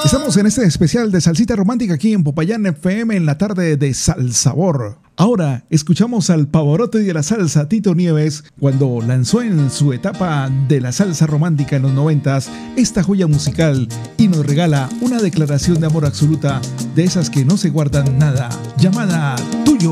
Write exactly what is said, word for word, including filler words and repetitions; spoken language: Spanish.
Estamos en este especial de Salsita Romántica aquí en Popayán F M en la tarde de Salsabor. Ahora escuchamos al Pavarotti de la salsa, Tito Nieves, cuando lanzó en su etapa de la salsa romántica en los noventas esta joya musical y nos regala una declaración de amor absoluta de esas que no se guardan nada, llamada Tuyo.